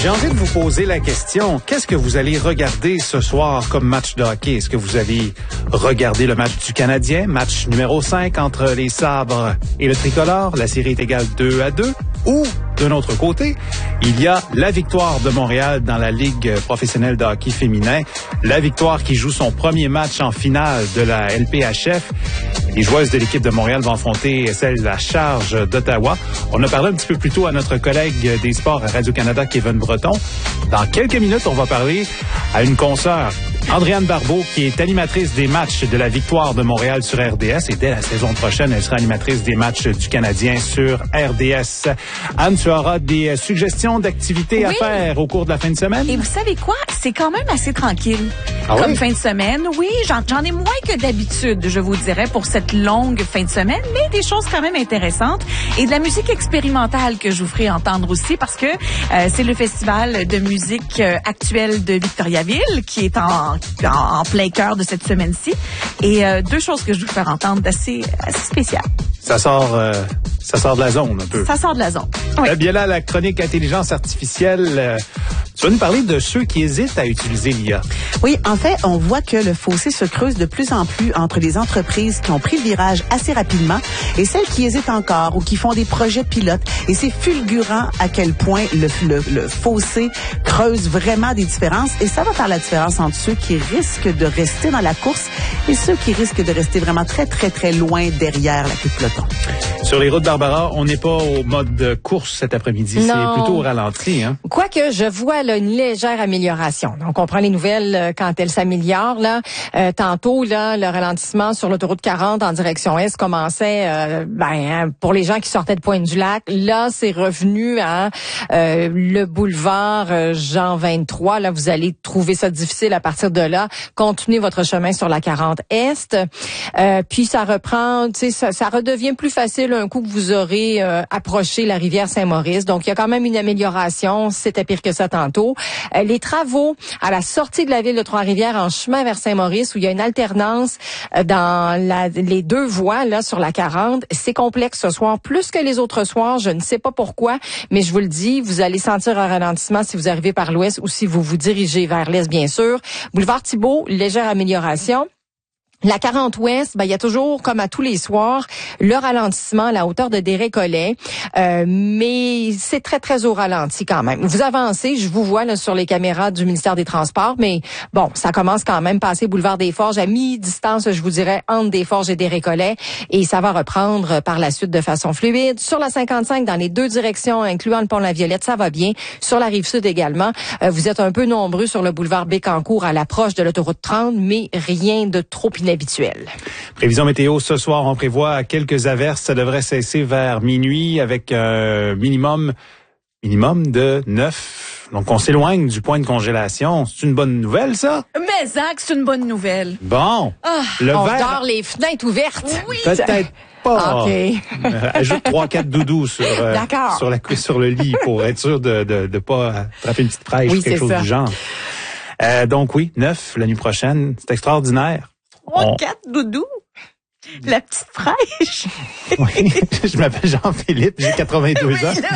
J'ai envie de vous poser la question, qu'est-ce que vous allez regarder ce soir comme match de hockey? Est-ce que vous allez regarder le match du Canadien, match numéro 5 entre les Sabres et le Tricolore? La série est égale 2-2. Ou, d'un autre côté, il y a la victoire de Montréal dans la Ligue professionnelle de hockey féminin. La victoire qui joue son premier match en finale de la LPHF. Les joueuses de l'équipe de Montréal vont affronter celle de la Charge d'Ottawa. On a parlé un petit peu plus tôt à notre collègue des sports à Radio-Canada, Kevin Breton. Dans quelques minutes, on va parler à une consoeur, Andréane Barbeau, qui est animatrice des matchs de la victoire de Montréal sur RDS. Et dès la saison prochaine, elle sera animatrice des matchs du Canadien sur RDS. Anne, tu auras des suggestions d'activités à faire au cours de la fin de semaine? Et vous savez quoi? C'est quand même assez tranquille. Comme fin de semaine. Oui, j'en ai moins que d'habitude, je vous dirais, pour cette longue fin de semaine, mais des choses quand même intéressantes. Et de la musique expérimentale que je vous ferai entendre aussi, parce que c'est le festival de musique actuelle de Victoriaville qui est en plein cœur de cette semaine-ci. Et deux choses que je vais vous faire entendre d'assez spéciales. Ça sort de la zone un peu. Ça sort de la zone. Oui. Bien là, la chronique intelligence artificielle. Tu vas nous parler de ceux qui hésitent à utiliser l'IA. Oui, en fait, on voit que le fossé se creuse de plus en plus entre les entreprises qui ont pris le virage assez rapidement et celles qui hésitent encore ou qui font des projets pilotes. Et c'est fulgurant à quel point le fossé creuse vraiment des différences. Et ça va faire la différence entre ceux qui risquent de rester dans la course et ceux qui risquent de rester vraiment très, très, très loin derrière la queue de peloton. Sur les routes, Barbara, on n'est pas au mode course cet après-midi. Non. C'est plutôt au ralenti. Hein? Quoique, je vois là, une légère amélioration. Donc, on prend les nouvelles quand elles s'améliorent. Là, tantôt, là, le ralentissement sur l'autoroute 40 en direction Est commençait pour les gens qui sortaient de Pointe-du-Lac. Là, c'est revenu à le boulevard Jean 23. Là, vous allez trouver ça difficile à partir de là. Continuez votre chemin sur la 40 Est. Puis, ça reprend, tu sais, ça redevient plus facile un coup que vous aurez approché la rivière Saint-Maurice. Donc, il y a quand même une amélioration. C'était pire que ça tantôt. Les travaux à la sortie de la ville de Trois-Rivières en chemin vers Saint-Maurice, où il y a une alternance dans les deux voies là sur la 40, c'est complexe ce soir, plus que les autres soirs. Je ne sais pas pourquoi, mais je vous le dis, vous allez sentir un ralentissement si vous arrivez par l'ouest ou si vous vous dirigez vers l'est, bien sûr. Boulevard Thibault, légère amélioration. La 40 Ouest, il y a toujours, comme à tous les soirs, le ralentissement à la hauteur de Desrécollets, mais c'est très, très au ralenti quand même. Vous avancez, je vous vois là sur les caméras du ministère des Transports, mais bon, ça commence quand même passer boulevard des Forges à mi-distance, je vous dirais, entre des Forges et Desrécollets, et ça va reprendre par la suite de façon fluide. Sur la 55, dans les deux directions, incluant le pont La Violette, ça va bien. Sur la Rive-Sud également, vous êtes un peu nombreux sur le boulevard Bécancour à l'approche de l'autoroute 30, mais rien de trop inhabituel. Prévision météo, ce soir, on prévoit quelques averses. Ça devrait cesser vers minuit avec un minimum de 9. Donc, on s'éloigne du point de congélation. C'est une bonne nouvelle, ça? Mais Zach, c'est une bonne nouvelle. Bon. On dort les fenêtres ouvertes. Oui. Peut-être pas. Okay. Ajoute 3-4 doudous sur le lit pour être sûr de pas attraper une petite fraîche ou quelque chose du genre. Donc oui, 9 la nuit prochaine. C'est extraordinaire. 3-4 doudous. La petite fraîche. Oui, je m'appelle Jean-Philippe, j'ai 82 ans.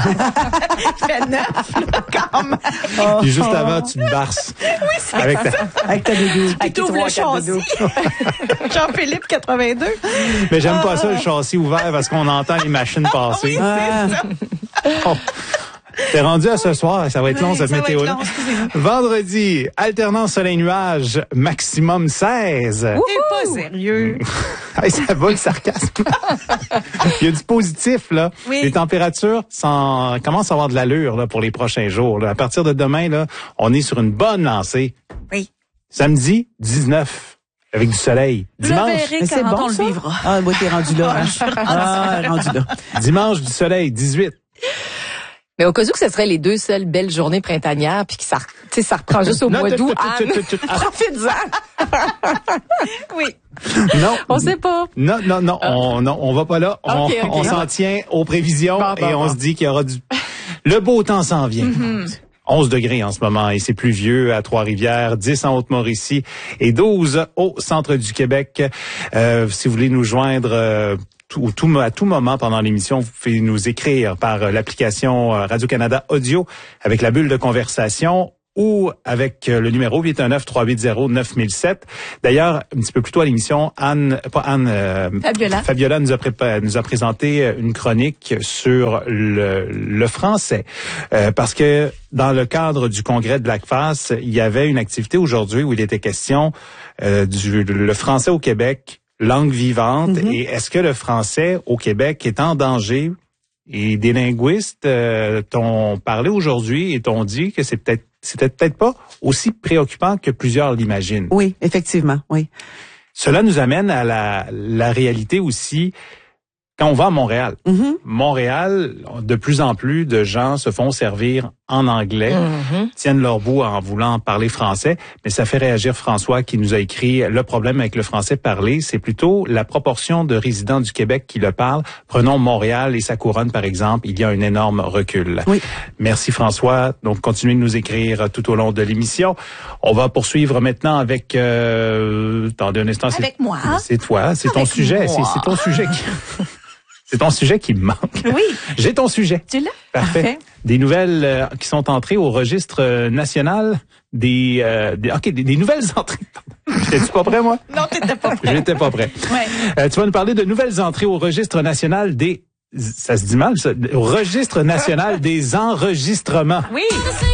Je fais 9, là, quand même. Puis juste avant, tu me barces. Oui, c'est avec ta doudou. Tu t'ouvres le châssis. Jean-Philippe, 82. Mais j'aime pas ça, le châssis ouvert, parce qu'on entend les machines passer. Oui, c'est ça. Oh. T'es rendu à ce soir, ça va être long cette météo-là. Vendredi, alternance soleil-nuage, maximum 16. T'es pas sérieux. Hey, ça va le sarcasme. Il y a du positif, là. Oui. Les températures commencent à avoir de l'allure là, pour les prochains jours. Là. À partir de demain, là, on est sur une bonne lancée. Oui. Samedi, 19. Avec du soleil. Dimanche. C'est bon, on le vivra. Ah, moi, t'es rendu là. Rendu là. Dimanche, du soleil, 18. Mais au cas où que ce serait les deux seules belles journées printanières, puis que ça reprend juste au mois d'août, profite-en. Oui. Non. On sait pas. Non, on va pas là. Okay. On s'en tient aux prévisions et on se dit qu'il y aura le beau temps s'en vient. 11 degrés en ce moment et c'est pluvieux à Trois-Rivières, 10 en Haute-Mauricie et 12 au centre du Québec. Si vous voulez nous joindre à tout moment pendant l'émission, vous pouvez nous écrire par l'application Radio-Canada Audio avec la bulle de conversation ou avec le numéro 819-380-9007. D'ailleurs, un petit peu plus tôt à l'émission, Fabiola nous a présenté une chronique sur le français. Parce que dans le cadre du congrès de l'ACFAS, il y avait une activité aujourd'hui où il était question le français au Québec, langue vivante. Mm-hmm. Et est-ce que le français au Québec est en danger? Et des linguistes t'ont parlé aujourd'hui et t'ont dit que c'était peut-être pas aussi préoccupant que plusieurs l'imaginent. Oui, effectivement, oui. Cela nous amène à la réalité aussi quand on va à Montréal. Mm-hmm. Montréal, de plus en plus de gens se font servir en anglais, tiennent leur bout en voulant parler français, mais ça fait réagir François qui nous a écrit « Le problème avec le français parlé, c'est plutôt la proportion de résidents du Québec qui le parlent. Prenons Montréal et sa couronne, par exemple, il y a un énorme recul. » Oui. Merci François. Donc, continuez de nous écrire tout au long de l'émission. On va poursuivre maintenant avec... attendez un instant. Avec moi. C'est toi, c'est ton sujet. C'est ton sujet qui... C'est ton sujet qui me manque. Oui. J'ai ton sujet. Tu l'as? Parfait. Des nouvelles qui sont entrées au registre national des nouvelles entrées. J'étais-tu pas prêt, moi? Non, t'étais pas prêt. J'étais pas prêt. Ouais. Tu vas nous parler de nouvelles entrées au registre national des... Ça se dit mal, ça? Au registre national des enregistrements. Oui.